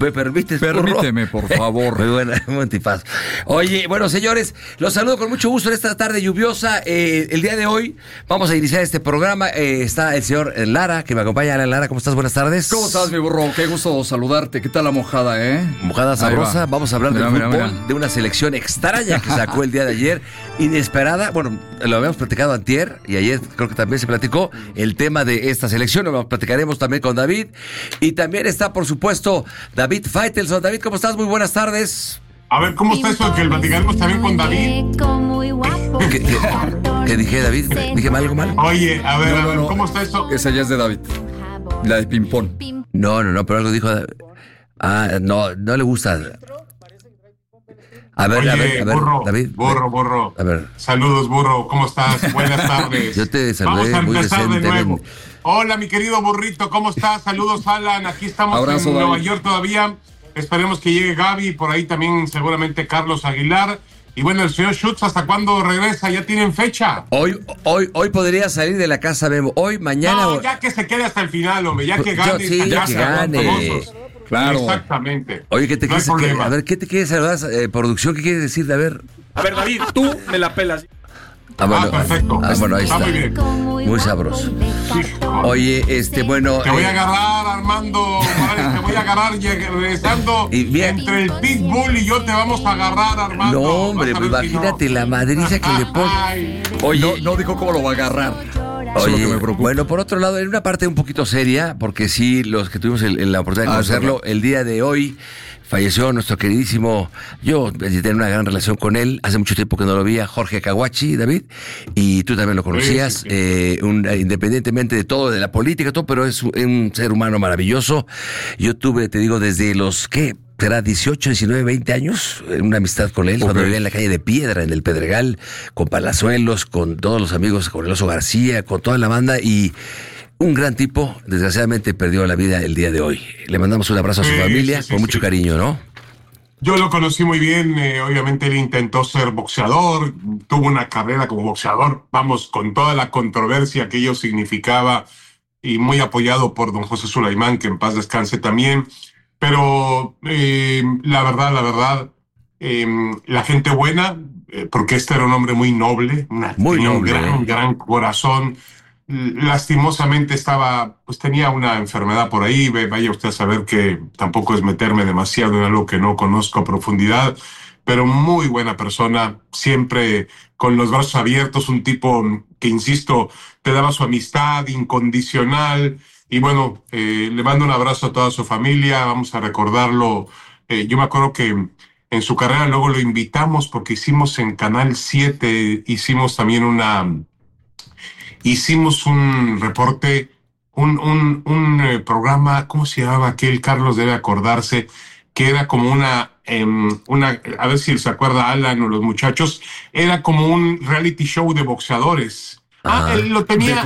¿Me permites? Permíteme, por favor. Muy buena, un tipazo. Oye, bueno, señores, los saludo con mucho gusto en esta tarde lluviosa. El día de hoy vamos a iniciar este programa. Está el señor Lara, que me acompaña. Lara, ¿cómo estás? Buenas tardes. ¿Cómo estás, mi burro? Qué gusto saludarte. ¿Qué tal la mojada, Mojada sabrosa. Vamos a hablar del fútbol, de una selección extraña que sacó el día de ayer, inesperada. Bueno, lo habíamos platicado antier y ayer creo que también se platicó el tema de esta selección. Lo platicaremos también con David. Y también está, por supuesto, David Faitelson. David, ¿cómo estás? Muy buenas tardes. A ver, ¿cómo está eso? Que el platicaremos también con David. ¿Qué dije, David? ¿Dije algo mal? Oye, a ver, ¿cómo está eso? Esa ya es de David. La de ping-pong. No, pero algo dijo. No le gusta. A ver, Oye, a ver, burro, David. Burro. A ver. Saludos, burro. ¿Cómo estás? Buenas tardes. Yo te saludé. Vamos a muy empezar de nuevo. decentemente. Hola, mi querido burrito. ¿Cómo estás? Saludos, Alan. Aquí estamos Abrazo, en David. Nueva York todavía. Esperemos que llegue Gaby. Por ahí también seguramente Carlos Aguilar. Y bueno, el señor Schutz, ¿hasta cuándo regresa? ¿Ya tienen fecha? Hoy podría salir de la casa, Memo. Hoy, mañana. No, ya que se quede hasta el final, hombre. Ya que gane. Sí, ya que gane. Claro. Exactamente. Oye, ¿qué te No hay quieres? problema. A ver, ¿qué te quieres saludar? Producción, ¿qué quieres decir? A ver. A ver, David, tú me la pelas. Perfecto. Bueno, ahí Está está. muy bien. Muy sabroso. Sí. Oye, bueno. Te voy a agarrar, Armando Morales, te voy a agarrar regresando Y bien. entre el Pitbull y yo te vamos a agarrar, Armando. No, hombre, Vas a ver si imagínate no. la madriza que le pone. Ay. Oye, No dijo cómo lo va a agarrar. Eso es lo Oye, que me preocupa. bueno, por otro lado, en una parte un poquito seria, porque sí, los que tuvimos la oportunidad de conocerlo, es verdad. el día de hoy falleció nuestro queridísimo, yo tenía una gran relación con él, hace mucho tiempo que no lo veía, Jorge Caguachi, David, y tú también lo conocías, Sí. Independientemente de todo, de la política, todo, pero es un ser humano maravilloso. Yo tuve, te digo, desde los, ¿qué? Será 18, 19, 20 años, una amistad con él, cuando vivía en la calle de Piedra, en el Pedregal, con Palazuelos, con todos los amigos, con el Oso García, con toda la banda, y un gran tipo, desgraciadamente perdió la vida el día de hoy. Le mandamos un abrazo a su familia, con mucho cariño, ¿no? Yo lo conocí muy bien, obviamente él intentó ser boxeador, tuvo una carrera como boxeador, vamos, con toda la controversia que ello significaba y muy apoyado por don José Sulaimán, que en paz descanse también, pero la verdad, la gente buena, porque este era un hombre muy noble, tenía un gran corazón. Lastimosamente tenía una enfermedad por ahí, vaya usted a saber que tampoco es meterme demasiado en algo que no conozco a profundidad, pero muy buena persona, siempre con los brazos abiertos, un tipo que, insisto, te daba su amistad incondicional, y bueno, le mando un abrazo a toda su familia, vamos a recordarlo. Yo me acuerdo que en su carrera luego lo invitamos porque hicimos en Canal 7, hicimos un reporte, un programa, ¿cómo se llamaba aquel? Carlos debe acordarse, que era como una, a ver si se acuerda Alan o los muchachos, era como un reality show de boxeadores. Él lo tenía.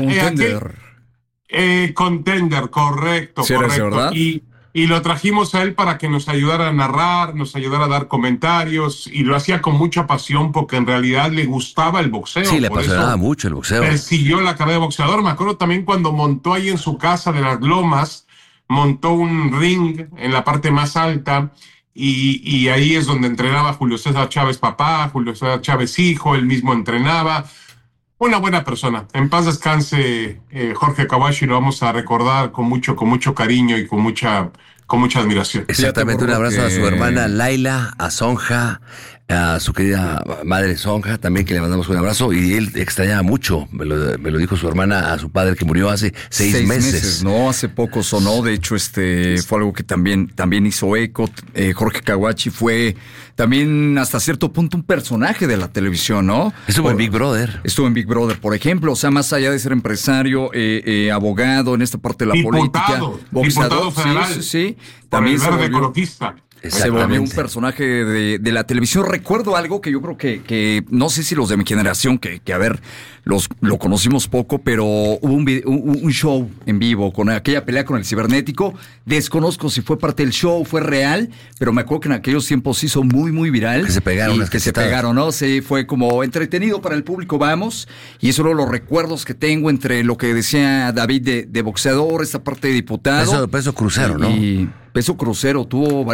Contender, correcto, ¿Sí correcto. era ese, verdad? Y lo trajimos a él para que nos ayudara a narrar, nos ayudara a dar comentarios, y lo hacía con mucha pasión porque en realidad le gustaba el boxeo. Sí, le por apasionaba eso mucho el boxeo. persiguió la carrera de boxeador. Me acuerdo también cuando montó ahí en su casa de Las Lomas, montó un ring en la parte más alta, y ahí es donde entrenaba Julio César Chávez papá, Julio César Chávez hijo, él mismo entrenaba. Una buena persona. En paz descanse Jorge Caguachi, lo vamos a recordar con mucho cariño y con mucha admiración. Exactamente, un abrazo a su hermana Laila, a Sonja, a su querida madre Sonja, también que le mandamos un abrazo, y él extrañaba mucho, me lo dijo su hermana, a su padre que murió hace 6 meses. No, hace poco sonó, de hecho fue algo que también hizo eco. Jorge Caguachi fue también hasta cierto punto un personaje de la televisión, ¿no? Estuvo en Big Brother. Estuvo en Big Brother, por ejemplo, o sea, más allá de ser empresario, abogado en esta parte de la política, Diputado federal. sí. También También el verde ecologista. Se volvió un personaje de la televisión. Recuerdo algo que yo creo que no sé si los de mi generación, que a ver, lo conocimos poco, pero hubo un show en vivo con aquella pelea con el cibernético. Desconozco si fue parte del show, fue real, pero me acuerdo que en aquellos tiempos se hizo muy, muy viral. Que se pegaron las cachetadas. Se pegaron, ¿no? Sí, fue como entretenido para el público, vamos. Y eso eran los recuerdos que tengo entre lo que decía David de boxeador, esta parte de diputado. Peso crucero, ¿no? Y peso crucero, tuvo